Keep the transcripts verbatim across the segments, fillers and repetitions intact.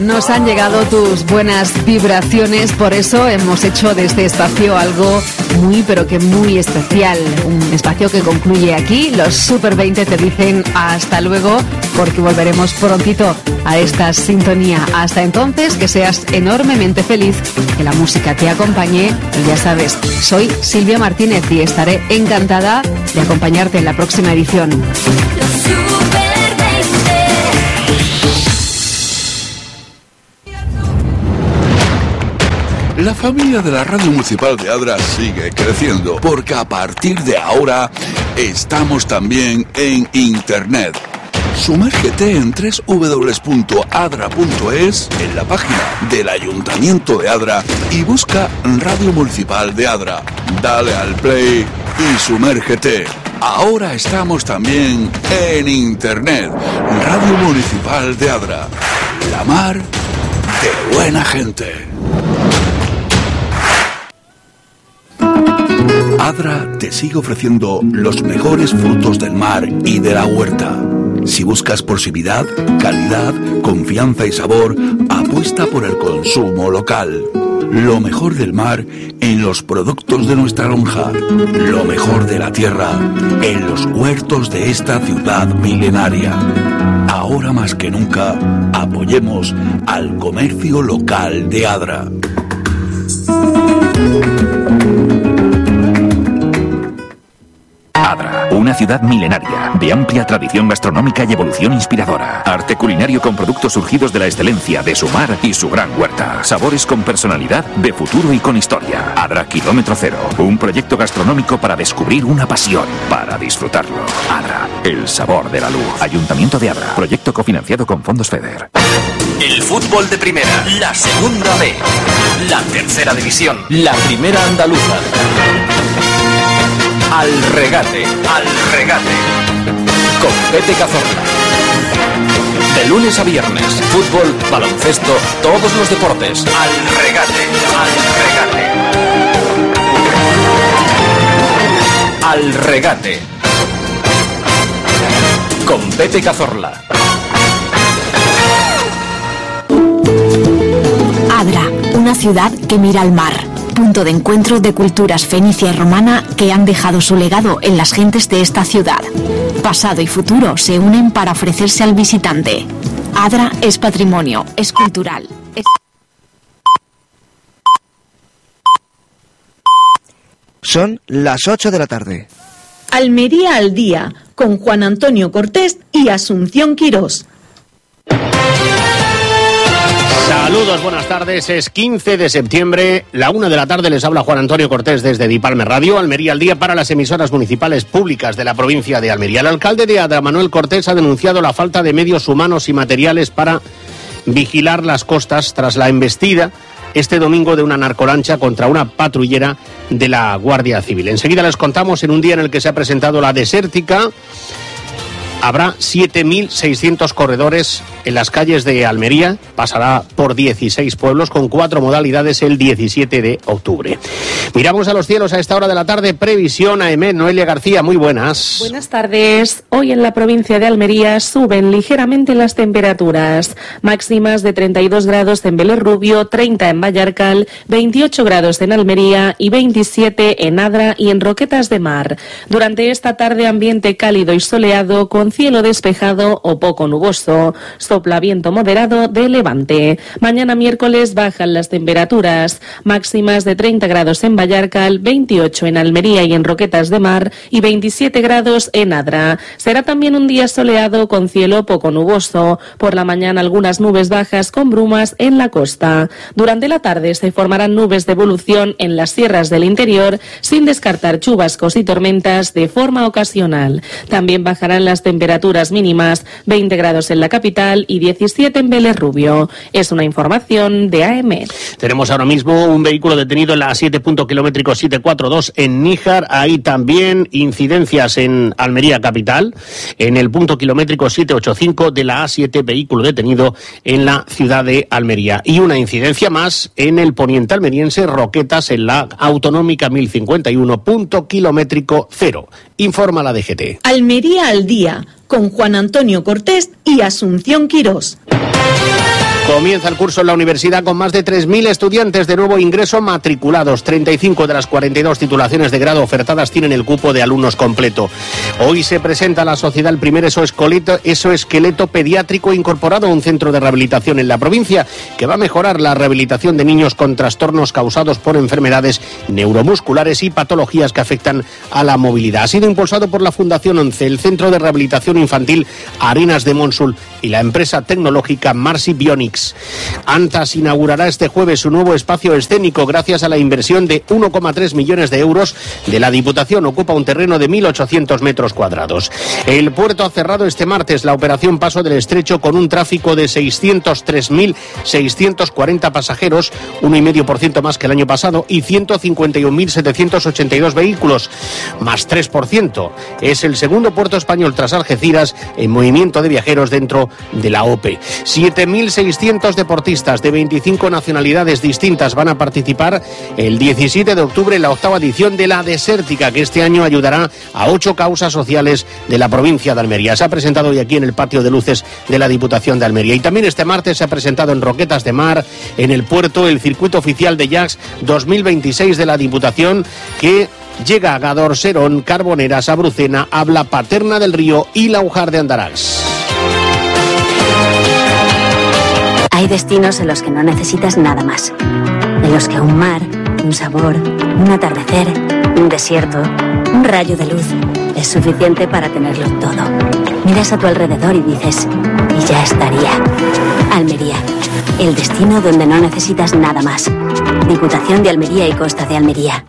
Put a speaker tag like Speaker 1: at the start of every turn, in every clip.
Speaker 1: Nos han llegado tus buenas vibraciones, por eso hemos hecho de este espacio algo muy, pero que muy especial. Un espacio que concluye aquí. Los Super veinte te dicen hasta luego, porque volveremos prontito a esta sintonía. Hasta entonces, que seas enormemente feliz, que la música te acompañe. Y ya sabes, soy Silvia Martínez y estaré encantada de acompañarte en la próxima edición.
Speaker 2: La familia de la Radio Municipal de Adra sigue creciendo, porque a partir de ahora estamos también en Internet. Sumérgete en doble u doble u doble u punto adra punto es, en la página del Ayuntamiento de Adra, y busca Radio Municipal de Adra. Dale al play y sumérgete. Ahora estamos también en Internet. Radio Municipal de Adra. La mar de buena gente. Adra te sigue ofreciendo los mejores frutos del mar y de la huerta. Si buscas proximidad, calidad, confianza y sabor, apuesta por el consumo local. Lo mejor del mar en los productos de nuestra lonja. Lo mejor de la tierra en los huertos de esta ciudad milenaria. Ahora más que nunca, apoyemos al comercio local de Adra.
Speaker 3: Adra, una ciudad milenaria, de amplia tradición gastronómica y evolución inspiradora. Arte culinario con productos surgidos de la excelencia de su mar y su gran huerta. Sabores con personalidad, de futuro y con historia. Adra Kilómetro Cero, un proyecto gastronómico para descubrir una pasión, para disfrutarlo. Adra, el sabor de la luz. Ayuntamiento de Adra, proyecto cofinanciado con fondos FEDER.
Speaker 4: El fútbol de primera, la segunda B, la tercera división, la primera andaluza. Al regate, al regate, con Pepe Cazorla. De lunes a viernes, fútbol, baloncesto, todos los deportes. Al regate, al regate. Al regate, con Pepe Cazorla.
Speaker 5: Adra, una ciudad que mira al mar. Punto de encuentro de culturas fenicia y romana que han dejado su legado en las gentes de esta ciudad. Pasado y futuro se unen para ofrecerse al visitante. Adra es patrimonio, es cultural. Es...
Speaker 6: Son las ocho de la tarde.
Speaker 7: Almería al día, con Juan Antonio Cortés y Asunción Quirós.
Speaker 8: Saludos, buenas tardes, es quince de septiembre, la una de la tarde, les habla Juan Antonio Cortés desde Dipalme Radio, Almería al día para las emisoras municipales públicas de la provincia de Almería. El alcalde de Adra, Manuel Cortés, ha denunciado la falta de medios humanos y materiales para vigilar las costas tras la embestida este domingo de una narcolancha contra una patrullera de la Guardia Civil. Enseguida les contamos, en un día en el que se ha presentado la Desértica, habrá siete mil seiscientos corredores en las calles de Almería. Pasará por dieciséis pueblos con cuatro modalidades el diecisiete de octubre. Miramos a los cielos a esta hora de la tarde. Previsión A M. Noelia García, muy buenas.
Speaker 9: Buenas tardes. Hoy en la provincia de Almería suben ligeramente las temperaturas. Máximas de treinta y dos grados en Vélez Rubio, treinta en Vallarcal, veintiocho grados en Almería y veintisiete en Adra y en Roquetas de Mar. Durante esta tarde ambiente cálido y soleado con cielo despejado o poco nuboso. Sopla viento moderado de levante. Mañana miércoles bajan las temperaturas. Máximas de treinta grados en Vallarcal, veintiocho en Almería y en Roquetas de Mar y veintisiete grados en Adra. Será también un día soleado con cielo poco nuboso. Por la mañana algunas nubes bajas con brumas en la costa. Durante la tarde se formarán nubes de evolución en las sierras del interior, sin descartar chubascos y tormentas de forma ocasional. También bajarán las temperaturas temperaturas mínimas, veinte grados en la capital y diecisiete en Vélez Rubio. Es una información de A M.
Speaker 8: Tenemos ahora mismo un vehículo detenido en la A siete punto kilométrico setecientos cuarenta y dos en Níjar. Hay también incidencias en Almería capital, en el punto kilométrico setecientos ochenta y cinco de la A siete, vehículo detenido en la ciudad de Almería. Y una incidencia más en el poniente almeriense, Roquetas, en la autonómica mil cincuenta y uno, punto kilométrico cero. Informa la D G T.
Speaker 7: Almería al día, con Juan Antonio Cortés y Asunción Quirós.
Speaker 8: Comienza el curso en la universidad con más de tres mil estudiantes de nuevo ingreso matriculados. treinta y cinco de las cuarenta y dos titulaciones de grado ofertadas tienen el cupo de alumnos completo. Hoy se presenta a la sociedad el primer exoesqueleto, exoesqueleto pediátrico incorporado a un centro de rehabilitación en la provincia que va a mejorar la rehabilitación de niños con trastornos causados por enfermedades neuromusculares y patologías que afectan a la movilidad. Ha sido impulsado por la Fundación ONCE, el Centro de Rehabilitación Infantil Arenas de Monsul y la empresa tecnológica Marsi Bionics. Antas inaugurará este jueves su nuevo espacio escénico gracias a la inversión de uno coma tres millones de euros de la Diputación. Ocupa un terreno de mil ochocientos metros cuadrados. El puerto ha cerrado este martes la operación Paso del Estrecho con un tráfico de seiscientos tres mil seiscientos cuarenta pasajeros, uno coma cinco por ciento más que el año pasado, y ciento cincuenta y un mil setecientos ochenta y dos vehículos, más tres por ciento. Es el segundo puerto español tras Algeciras en movimiento de viajeros dentro de la O P E. siete mil seiscientos deportistas de veinticinco nacionalidades distintas van a participar el diecisiete de octubre en la octava edición de la Desértica, que este año ayudará a ocho causas sociales de la provincia de Almería. Se ha presentado hoy aquí en el patio de luces de la Diputación de Almería. Y también este martes se ha presentado en Roquetas de Mar, en el puerto, el circuito oficial de Jacks dos mil veintiséis de la Diputación, que llega a Gador, Serón, Carboneras, Abrucena, Abla, Paterna del Río y Laujar de Andarax.
Speaker 10: Hay destinos en los que no necesitas nada más, en los que un mar, un sabor, un atardecer, un desierto, un rayo de luz es suficiente para tenerlo todo. Miras a tu alrededor y dices, y ya estaría. Almería, el destino donde no necesitas nada más. Diputación de Almería y Costa de Almería.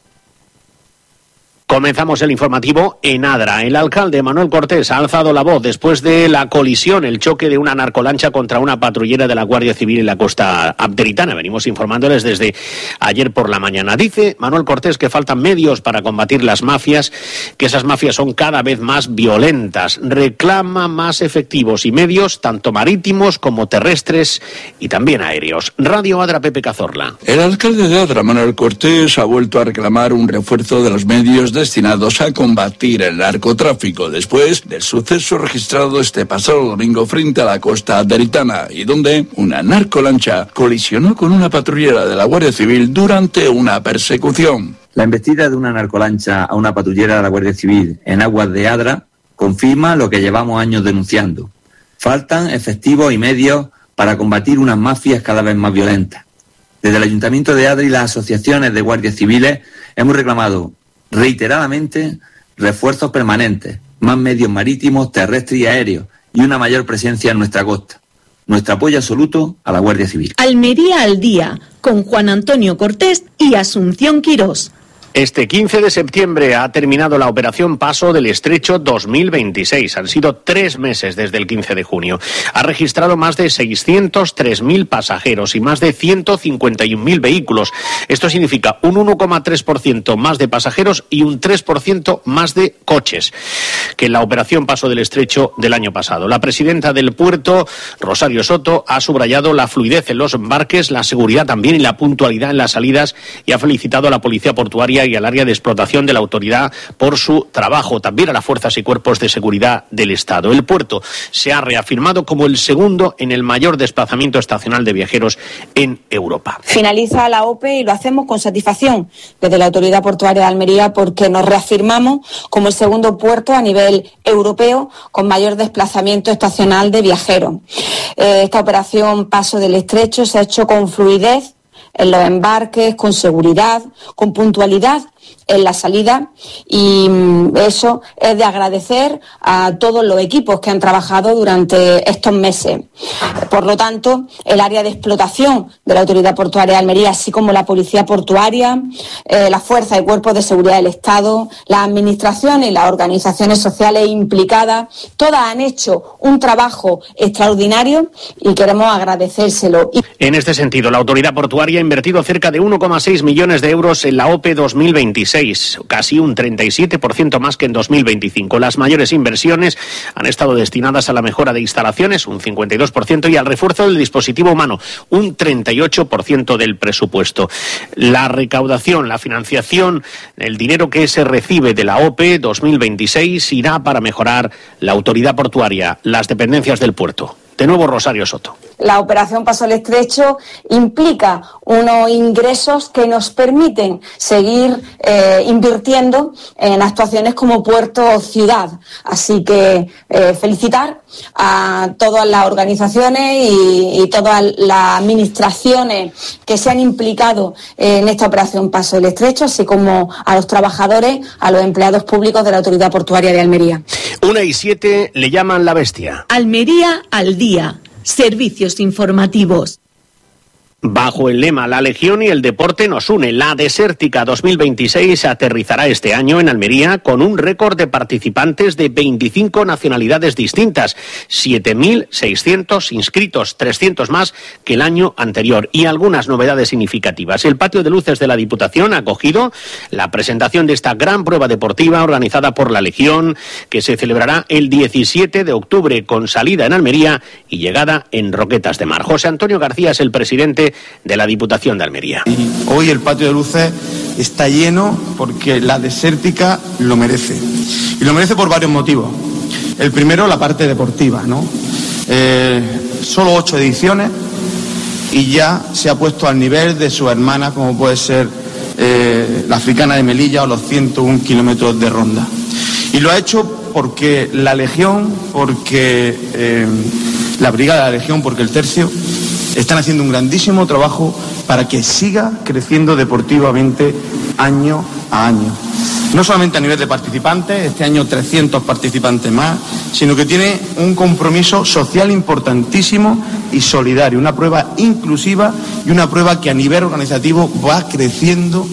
Speaker 8: Comenzamos el informativo en Adra. El alcalde Manuel Cortés ha alzado la voz después de la colisión, el choque de una narcolancha contra una patrullera de la Guardia Civil en la costa abderitana. Venimos informándoles desde ayer por la mañana. Dice Manuel Cortés que faltan medios para combatir las mafias, que esas mafias son cada vez más violentas. Reclama más efectivos y medios, tanto marítimos como terrestres y también aéreos. Radio Adra, Pepe Cazorla.
Speaker 2: El alcalde de Adra, Manuel Cortés, ha vuelto a reclamar un refuerzo de los medios destinados a combatir el narcotráfico después del suceso registrado este pasado domingo frente a la costa adderitana y donde una narcolancha colisionó con una patrullera de la Guardia Civil durante una persecución.
Speaker 11: La embestida de una narcolancha a una patrullera de la Guardia Civil en aguas de Adra confirma lo que llevamos años denunciando. Faltan efectivos y medios para combatir unas mafias cada vez más violentas. Desde el Ayuntamiento de Adra y las asociaciones de guardias civiles hemos reclamado reiteradamente refuerzos permanentes, más medios marítimos, terrestres y aéreos y una mayor presencia en nuestra costa. Nuestro apoyo absoluto a la Guardia Civil.
Speaker 7: Almería al día, con Juan Antonio Cortés y Asunción Quirós.
Speaker 8: Este quince de septiembre ha terminado la operación Paso del Estrecho dos mil veintiséis. Han sido tres meses desde el quince de junio. Ha registrado más de seiscientos tres mil pasajeros y más de ciento cincuenta y un mil vehículos. Esto significa un uno coma tres por ciento más de pasajeros y un tres por ciento más de coches que en la operación Paso del Estrecho del año pasado. La presidenta del puerto, Rosario Soto, ha subrayado la fluidez en los embarques, la seguridad también y la puntualidad en las salidas y ha felicitado a la Policía Portuaria y al área de explotación de la autoridad por su trabajo, también a las fuerzas y cuerpos de seguridad del Estado. El puerto se ha reafirmado como el segundo en el mayor desplazamiento estacional de viajeros en Europa.
Speaker 12: Finaliza la O P E y lo hacemos con satisfacción desde la Autoridad Portuaria de Almería porque nos reafirmamos como el segundo puerto a nivel europeo con mayor desplazamiento estacional de viajeros. Eh, esta operación Paso del Estrecho se ha hecho con fluidez en los embarques, con seguridad, con puntualidad en la salida y eso es de agradecer a todos los equipos que han trabajado durante estos meses. Por lo tanto, el área de explotación de la Autoridad Portuaria de Almería, así como la Policía Portuaria, eh, las fuerzas y cuerpos de seguridad del Estado, las administraciones y las organizaciones sociales implicadas, todas han hecho un trabajo extraordinario y queremos agradecérselo.
Speaker 8: En este sentido, la Autoridad Portuaria ha invertido cerca de uno coma seis millones de euros en la O P E dos mil veintiséis, casi un treinta y siete por ciento más que en dos mil veinticinco. Las mayores inversiones han estado destinadas a la mejora de instalaciones, un cincuenta y dos por ciento, y al refuerzo del dispositivo humano, un treinta y ocho por ciento del presupuesto. La recaudación, la financiación, el dinero que se recibe de la O P E dos mil veintiséis irá para mejorar la autoridad portuaria, las dependencias del puerto. De nuevo, Rosario Soto.
Speaker 12: la operación Paso del Estrecho implica unos ingresos que nos permiten seguir eh, invirtiendo en actuaciones como puerto ciudad. Así que eh, felicitar a todas las organizaciones y, y todas las administraciones que se han implicado en esta operación Paso del Estrecho, así como a los trabajadores, a los empleados públicos de la Autoridad Portuaria de Almería.
Speaker 8: Una y siete le llaman la bestia.
Speaker 7: Almería al día. Servicios informativos.
Speaker 8: Bajo el lema La Legión y el deporte nos une, la Desértica dos mil veintiséis aterrizará este año en Almería con un récord de participantes de veinticinco nacionalidades distintas, siete mil seiscientos inscritos, trescientos más que el año anterior, y algunas novedades significativas. El patio de luces de la Diputación ha acogido la presentación de esta gran prueba deportiva organizada por La Legión, que se celebrará el diecisiete de octubre con salida en Almería y llegada en Roquetas de Mar. José Antonio García es el presidente de la Diputación de Almería.
Speaker 13: Y hoy el patio de luces está lleno porque la Desértica lo merece. Y lo merece por varios motivos. El primero, la parte deportiva, ¿no? Eh, solo ocho ediciones y ya se ha puesto al nivel de su hermana, como puede ser eh, la Africana de Melilla o los ciento uno kilómetros de Ronda. Y lo ha hecho porque la Legión, porque eh, la Brigada de la Legión, porque el Tercio están haciendo un grandísimo trabajo para que siga creciendo deportivamente año a año. No solamente a nivel de participantes, este año trescientos participantes más, sino que tiene un compromiso social importantísimo y solidario, una prueba inclusiva y una prueba que a nivel organizativo va creciendo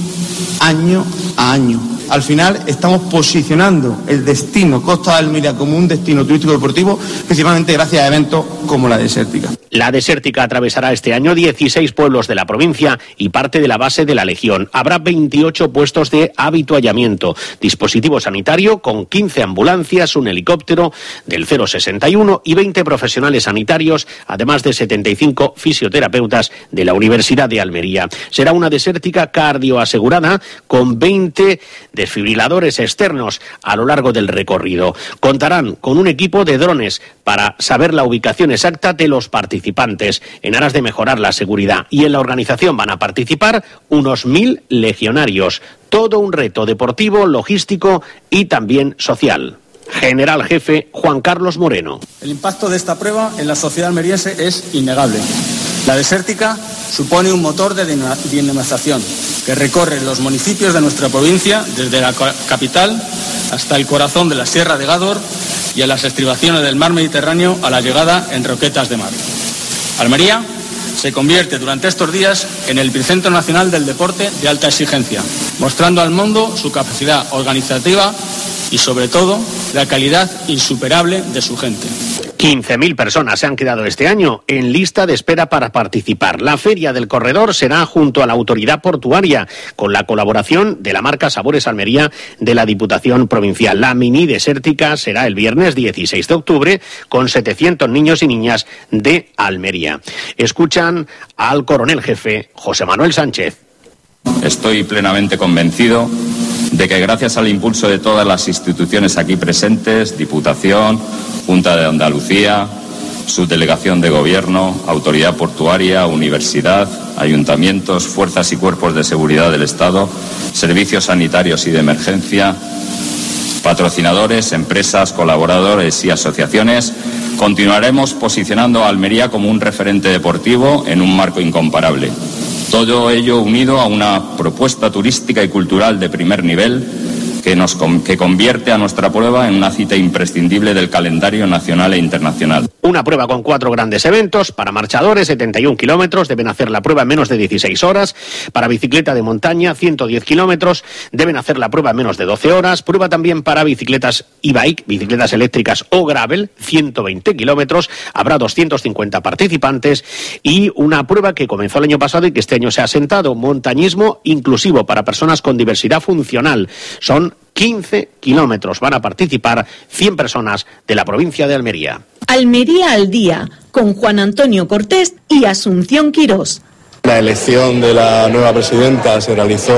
Speaker 13: año a año. Al final estamos posicionando el destino Costa de Almería como un destino turístico deportivo, principalmente gracias a eventos como la Desértica.
Speaker 8: La Desértica atravesará este año dieciséis pueblos de la provincia y parte de la base de la Legión. Habrá veintiocho puestos de habituallamiento, dispositivo sanitario con quince ambulancias, un helicóptero del cero sesenta y uno y veinte profesionales sanitarios, además de setenta y cinco fisioterapeutas de la Universidad de Almería. Será una Desértica cardioasegurada con veinte desfibriladores externos a lo largo del recorrido. Contarán con un equipo de drones para saber la ubicación exacta de los participantes en aras de mejorar la seguridad. Y en la organización van a participar unos mil legionarios. Todo un reto deportivo, logístico y también social. General Jefe Juan Carlos Moreno.
Speaker 14: El impacto de esta prueba en la sociedad almeriense es innegable. La Desértica supone un motor de dinamización que recorre los municipios de nuestra provincia, desde la capital hasta el corazón de la Sierra de Gádor y a las estribaciones del mar Mediterráneo a la llegada en Roquetas de Mar. Almería se convierte durante estos días en el epicentro nacional del deporte de alta exigencia, mostrando al mundo su capacidad organizativa y, sobre todo, la calidad insuperable de su gente.
Speaker 8: quince mil personas se han quedado este año en lista de espera para participar. La Feria del Corredor será junto a la Autoridad Portuaria, con la colaboración de la marca Sabores Almería de la Diputación Provincial. La mini Desértica será el viernes dieciséis de octubre con setecientos niños y niñas de Almería. Escuchan al coronel jefe José Manuel Sánchez.
Speaker 15: Estoy plenamente convencido de que gracias al impulso de todas las instituciones aquí presentes, Diputación, Junta de Andalucía, Subdelegación de Gobierno, Autoridad Portuaria, Universidad, Ayuntamientos, Fuerzas y Cuerpos de Seguridad del Estado, Servicios Sanitarios y de Emergencia, patrocinadores, empresas, colaboradores y asociaciones, continuaremos posicionando a Almería como un referente deportivo en un marco incomparable. Todo ello unido a una propuesta turística y cultural de primer nivel que, nos, que convierte a nuestra prueba en una cita imprescindible del calendario nacional e internacional.
Speaker 8: Una prueba con cuatro grandes eventos. Para marchadores, setenta y un kilómetros, deben hacer la prueba en menos de dieciséis horas. Para bicicleta de montaña, ciento diez kilómetros, deben hacer la prueba en menos de doce horas. Prueba también para bicicletas e-bike, bicicletas eléctricas o gravel, ciento veinte kilómetros. Habrá doscientos cincuenta participantes y una prueba que comenzó el año pasado y que este año se ha asentado, montañismo inclusivo para personas con diversidad funcional. Son quince kilómetros. Van a participar cien personas de la provincia de Almería.
Speaker 7: Almería al día, con Juan Antonio Cortés y Asunción Quirós.
Speaker 16: La elección de la nueva presidenta se realizó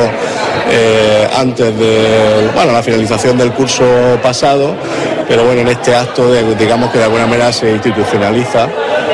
Speaker 16: eh, antes de bueno, la finalización del curso pasado, pero bueno, en este acto de, digamos que de alguna manera se institucionaliza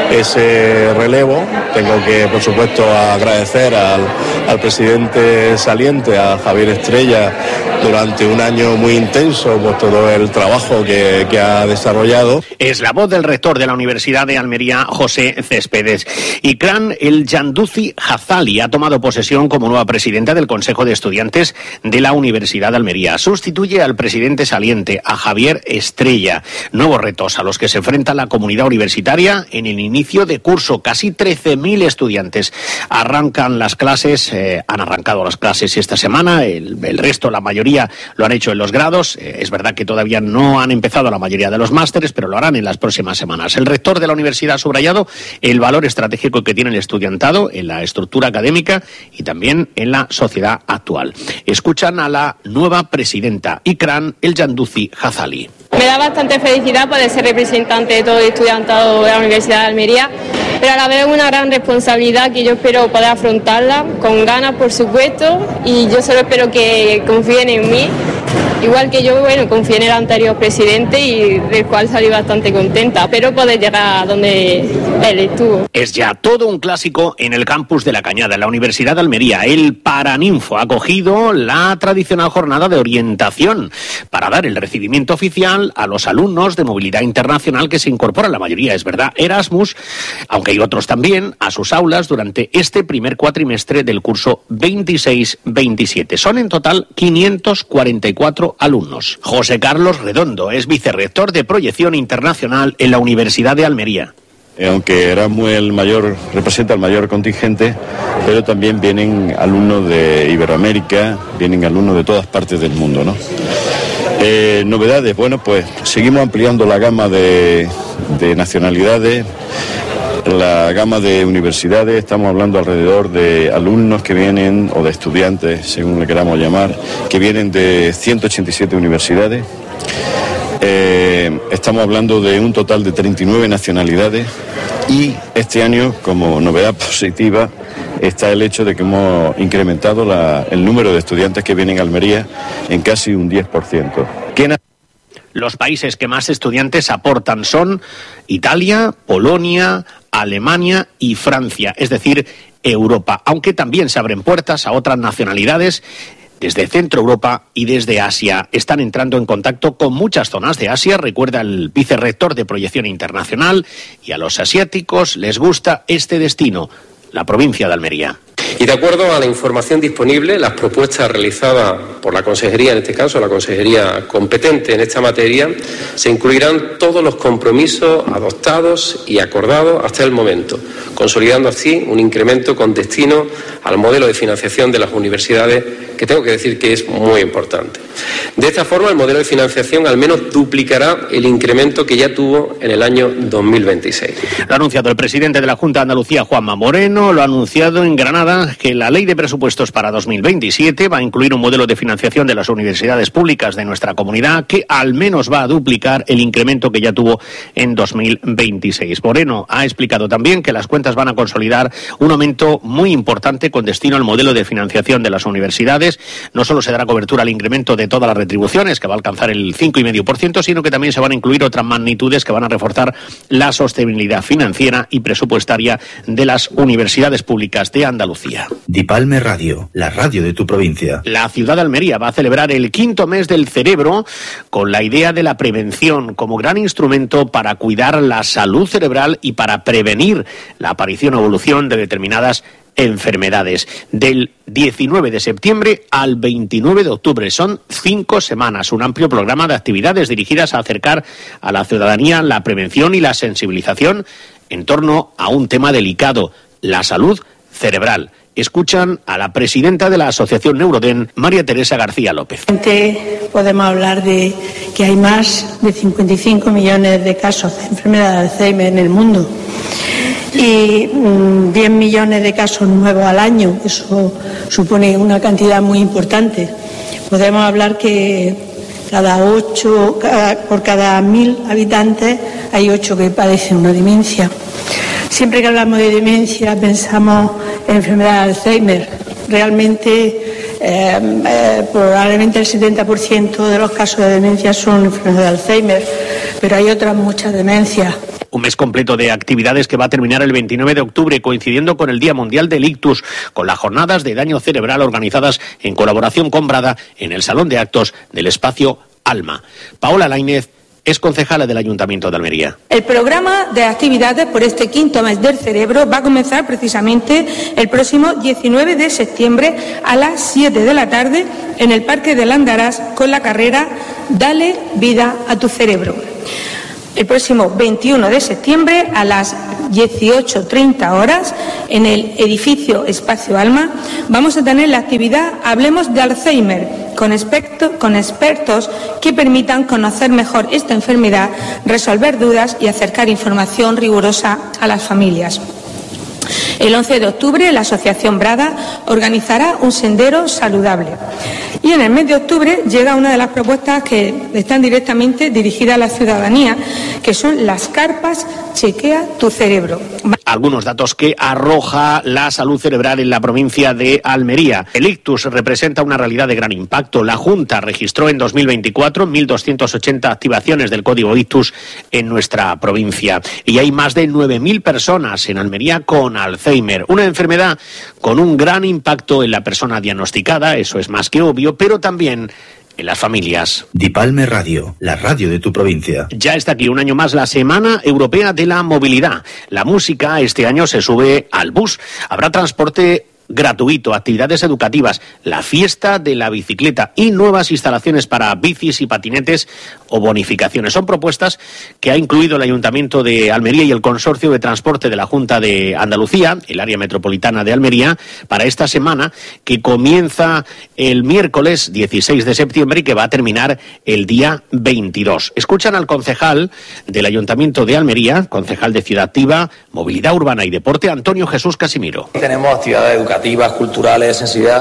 Speaker 16: ese relevo. Tengo que, por supuesto, agradecer al, al presidente saliente, a Javier Estrella, durante un año muy intenso por todo el trabajo que, que ha desarrollado.
Speaker 8: Es la voz del rector de la Universidad de Almería, José Céspedes. Ikram El Janduzi Hazali ha tomado posesión como nueva presidenta del Consejo de Estudiantes de la Universidad de Almería. Sustituye al presidente saliente, a Javier Estrella. Nuevos retos a los que se enfrenta la comunidad universitaria en el inicio de curso. Casi trece mil estudiantes arrancan las clases, eh, han arrancado las clases esta semana. El, el resto, la mayoría, lo han hecho en los grados. Eh, es verdad que todavía no han empezado la mayoría de los másteres, pero lo harán en las próximas semanas. El rector de la universidad ha subrayado el valor estratégico que tiene el estudiantado en la estructura académica y también en la sociedad actual. Escuchan a la nueva presidenta, Ikram El Janduzi Hazali.
Speaker 17: Me da bastante felicidad poder ser representante de todo el estudiantado de la Universidad de Almería, pero a la vez una gran responsabilidad que yo espero poder afrontarla con ganas, por supuesto, y yo solo espero que confíen en mí, igual que yo, bueno, confié en el anterior presidente y del cual salí bastante contenta. Espero poder llegar a donde él estuvo.
Speaker 8: Es ya todo un clásico en el campus de La Cañada, en la Universidad de Almería. El Paraninfo ha acogido la tradicional jornada de orientación para dar el recibimiento oficial a los alumnos de movilidad internacional que se incorporan, la mayoría, es verdad, Erasmus, aunque hay otros también, a sus aulas durante este primer cuatrimestre del curso veintiséis veintisiete. Son en total quinientos cuarenta y cuatro alumnos. José Carlos Redondo es vicerrector de Proyección Internacional en la Universidad de Almería.
Speaker 18: Aunque Erasmus el mayor, representa el mayor contingente, pero también vienen alumnos de Iberoamérica, vienen alumnos de todas partes del mundo, ¿no? Eh, novedades, bueno, pues seguimos ampliando la gama de, de nacionalidades, la gama de universidades. Estamos hablando alrededor de alumnos que vienen, o de estudiantes, según le queramos llamar, que vienen de ciento ochenta y siete universidades. Eh, estamos hablando de un total de treinta y nueve nacionalidades y este año, como novedad positiva, está el hecho de que hemos incrementado la, el número de estudiantes que vienen a Almería en casi un diez por ciento. ¿Quién ha...
Speaker 8: Los países que más estudiantes aportan son Italia, Polonia, Alemania y Francia, es decir, Europa, aunque también se abren puertas a otras nacionalidades. Desde Centro Europa y desde Asia están entrando en contacto con muchas zonas de Asia, recuerda el vicerrector de Proyección Internacional, y a los asiáticos les gusta este destino, la provincia de Almería.
Speaker 19: Y de acuerdo a la información disponible, las propuestas realizadas por la Consejería, en este caso la Consejería competente en esta materia, se incluirán todos los compromisos adoptados y acordados hasta el momento, consolidando así un incremento con destino al modelo de financiación de las universidades, que tengo que decir que es muy importante. De esta forma, el modelo de financiación al menos duplicará el incremento que ya tuvo en el año dos mil veintiséis.
Speaker 8: Lo ha anunciado el presidente de la Junta de Andalucía, Juanma Moreno, lo ha anunciado en Granada, que la Ley de Presupuestos para dos mil veintisiete va a incluir un modelo de financiación de las universidades públicas de nuestra comunidad que al menos va a duplicar el incremento que ya tuvo en dos mil veintiséis. Moreno ha explicado también que las cuentas van a consolidar un aumento muy importante con destino al modelo de financiación de las universidades. No solo se dará cobertura al incremento de todas las retribuciones, que va a alcanzar el cinco coma cinco por ciento, sino que también se van a incluir otras magnitudes que van a reforzar la sostenibilidad financiera y presupuestaria de las universidades públicas de Andalucía.
Speaker 20: Dipalme Radio, la radio de tu provincia.
Speaker 8: La ciudad de Almería va a celebrar el quinto mes del cerebro con la idea de la prevención como gran instrumento para cuidar la salud cerebral y para prevenir la aparición o evolución de determinadas enfermedades. Del diecinueve de septiembre al veintinueve de octubre. Son cinco semanas, un amplio programa de actividades dirigidas a acercar a la ciudadanía la prevención y la sensibilización en torno a un tema delicado, la salud cerebral. Escuchan a la presidenta de la Asociación Neuroden, María Teresa García López.
Speaker 21: Podemos hablar de que hay más de cincuenta y cinco millones de casos de enfermedad de Alzheimer en el mundo y mmm, diez millones de casos nuevos al año. Eso supone una cantidad muy importante. Podemos hablar que cada ocho, cada, por cada mil habitantes hay ocho que padecen una demencia. Siempre que hablamos de demencia pensamos en enfermedad de Alzheimer. Realmente, eh, eh, probablemente el setenta por ciento de los casos de demencia son enfermedad de Alzheimer, pero hay otras muchas demencias.
Speaker 8: Un mes completo de actividades que va a terminar el veintinueve de octubre, coincidiendo con el Día Mundial del Ictus, con las jornadas de daño cerebral organizadas en colaboración con Brada en el Salón de Actos del Espacio Alma. Paola Lainez es concejala del Ayuntamiento de Almería.
Speaker 21: El programa de actividades por este quinto mes del cerebro va a comenzar precisamente el próximo diecinueve de septiembre a las siete de la tarde en el Parque de Landarás con la carrera Dale vida a tu cerebro. El próximo veintiuno de septiembre a las dieciocho treinta horas en el edificio Espacio Alma vamos a tener la actividad Hablemos de Alzheimer con, experto, con expertos que permitan conocer mejor esta enfermedad, resolver dudas y acercar información rigurosa a las familias. El once de octubre la Asociación Brada organizará un sendero saludable. Y en el mes de octubre llega una de las propuestas que están directamente dirigidas a la ciudadanía, que son las carpas Chequea tu cerebro.
Speaker 8: Algunos datos que arroja la salud cerebral en la provincia de Almería. El ictus representa una realidad de gran impacto. La Junta registró en dos mil veinticuatro mil doscientas ochenta activaciones del código ictus en nuestra provincia. Y hay más de nueve mil personas en Almería con Alzheimer, una enfermedad con un gran impacto en la persona diagnosticada, eso es más que obvio, pero también en las familias.
Speaker 20: Dipalme Radio, la radio de tu provincia.
Speaker 8: Ya está aquí un año más la Semana Europea de la Movilidad. La música este año se sube al bus. Habrá transporte gratuito, actividades educativas, la fiesta de la bicicleta y nuevas instalaciones para bicis y patinetes o bonificaciones. Son propuestas que ha incluido el Ayuntamiento de Almería y el Consorcio de Transporte de la Junta de Andalucía, el área metropolitana de Almería, para esta semana que comienza el miércoles dieciséis de septiembre y que va a terminar el día veintidós. Escuchan al concejal del Ayuntamiento de Almería, concejal de Ciudad Activa, Movilidad Urbana y Deporte, Antonio Jesús Casimiro.
Speaker 1: Tenemos actividades educativas, culturales, sensibilidad.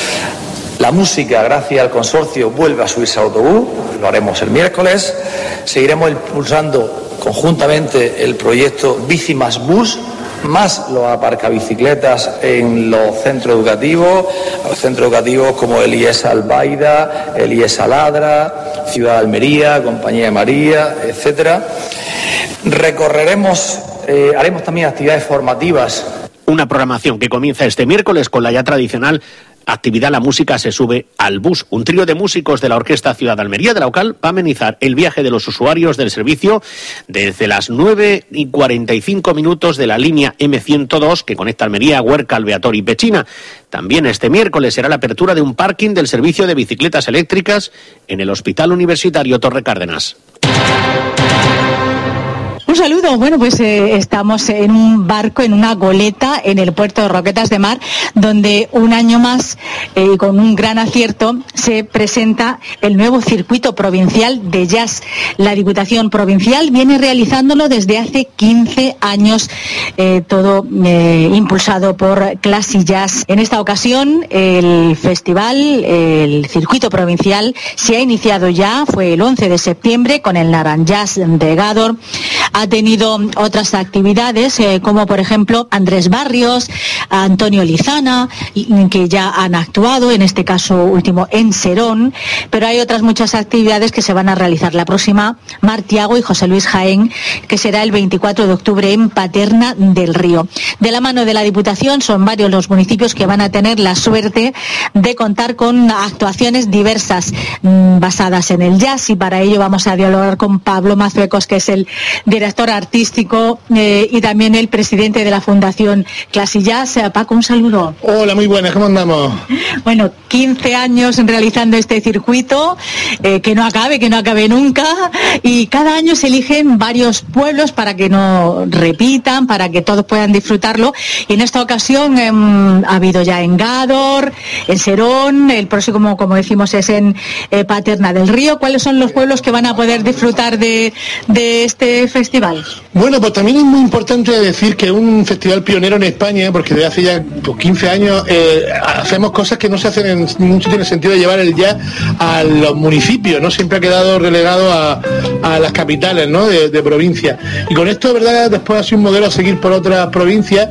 Speaker 1: La música, gracias al consorcio, vuelve a subirse al autobús, lo haremos el miércoles. Seguiremos impulsando conjuntamente el proyecto Bici más Bus, más los aparcabicicletas en los centros educativos, los centros educativos como el I E S Albaida, el I E S Aladra, Ciudad de Almería, Compañía de María, etcétera. Recorreremos, eh, haremos también actividades formativas.
Speaker 8: Una programación que comienza este miércoles con la ya tradicional actividad La Música se sube al bus. Un trío de músicos de la Orquesta Ciudad de Almería de la OCAL va a amenizar el viaje de los usuarios del servicio desde las nueve y cuarenta y cinco minutos de la línea eme ciento dos que conecta Almería, Huerca, Alveator y Pechina. También este miércoles será la apertura de un parking del servicio de bicicletas eléctricas en el Hospital Universitario Torre Cárdenas.
Speaker 22: Un saludo. Bueno, pues eh, estamos en un barco, en una goleta, en el puerto de Roquetas de Mar, donde un año más, eh, con un gran acierto, se presenta el nuevo circuito provincial de jazz. La Diputación Provincial viene realizándolo desde hace quince años, eh, todo eh, impulsado por Classy Jazz. En esta ocasión, el festival, el circuito provincial, se ha iniciado ya, fue el once de septiembre, con el Naranjazz de Gádor. Ha tenido otras actividades, eh, como por ejemplo Andrés Barrios, Antonio Lizana, que ya han actuado, en este caso último en Serón, pero hay otras muchas actividades que se van a realizar. La próxima, Mar Tiago y José Luis Jaén, que será el veinticuatro de octubre en Paterna del Río. De la mano de la Diputación, son varios los municipios que van a tener la suerte de contar con actuaciones diversas mmm, basadas en el jazz, y para ello vamos a dialogar con Pablo Mazuecos, que es el director artístico eh, y también el presidente de la Fundación Classy Jazz. Paco, un saludo.
Speaker 23: Hola, muy buenas, ¿cómo andamos?
Speaker 22: Bueno, quince años realizando este circuito, eh, que no acabe, que no acabe nunca, y cada año se eligen varios pueblos para que no repitan, para que todos puedan disfrutarlo, y en esta ocasión eh, ha habido ya en Gádor, en Serón, el próximo, como, como decimos, es en eh, Paterna del Río. ¿Cuáles son los pueblos que van a poder disfrutar de, de este festival?
Speaker 23: Bueno, pues también es muy importante decir que es un festival pionero en España, porque desde hace ya pues, quince años eh, hacemos cosas que no se hacen en ningún sitio, en el sentido de llevar el jazz a los municipios, ¿no? Siempre ha quedado relegado a, a las capitales, ¿no? de, de provincia. Y con esto, de verdad, después ha sido un modelo a seguir por otras provincias,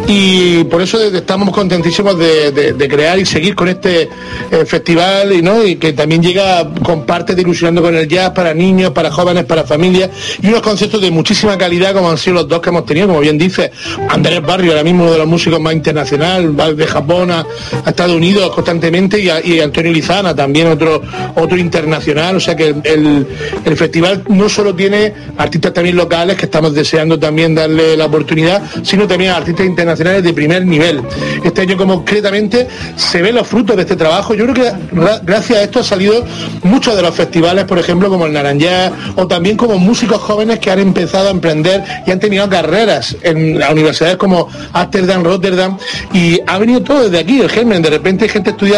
Speaker 23: y por eso estamos contentísimos de, de, de crear y seguir con este eh, festival, y, ¿no? y que también llega con parte de ilusionando con el jazz para niños, para jóvenes, para familias, y unos conceptos de de muchísima calidad, como han sido los dos que hemos tenido, como bien dice Andrés Barrio, ahora mismo uno de los músicos más internacional, va de Japón a, a Estados Unidos constantemente, y, a, y Antonio Lizana, también otro otro internacional. O sea que el, el, el festival no solo tiene artistas también locales, que estamos deseando también darle la oportunidad, sino también a artistas internacionales de primer nivel. Este año concretamente se ven los frutos de este trabajo. Yo creo que gracias a esto ha salido muchos de los festivales, por ejemplo, como el Naranjá, o también como músicos jóvenes que han empezado a emprender y han tenido carreras en las universidades como Ámsterdam, Rotterdam, y ha venido todo desde aquí, el germen. De repente hay gente estudiando